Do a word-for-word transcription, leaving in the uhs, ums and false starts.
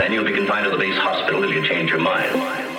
Then you'll be confined to the base hospital if you change your mind.